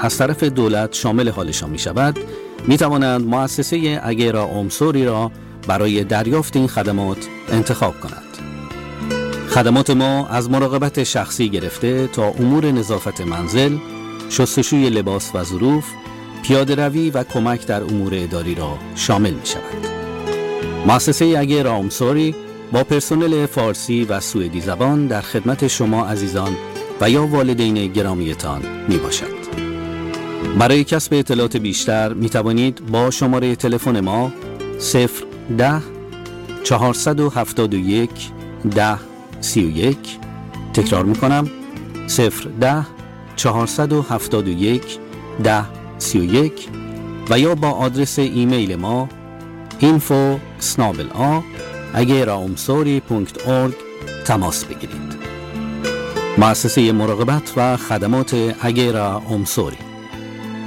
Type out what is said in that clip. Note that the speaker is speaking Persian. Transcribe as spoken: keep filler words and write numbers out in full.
از طرف دولت شامل حالشان می شود، می توانند مؤسسه اگیرا اومسوری را برای دریافت این خدمات انتخاب کنند. خدمات ما از مراقبت شخصی گرفته تا امور نظافت منزل، شستشوی لباس و ظروف، پیاده روی و کمک در امور اداری را شامل می شود. مؤسسه اگیرا اومسوری با پرسنل فارسی و سوئدی زبان در خدمت شما عزیزان و یا والدین گرامیتان می باشد. برای کسب اطلاعات بیشتر می توانید با شماره تلفن ما صفر ده چهارصد و هفتاد و یک ده سی و یک، تکرار می کنم صفر ده چهارصد و هفتاد و یک ده سی و یک و یا با آدرس ایمیل ما اینفو اسنابل آ اگیرا اومسوری دات اورگ تماس بگیرید. مؤسسه مراقبت و خدمات اگیرا اومسوری.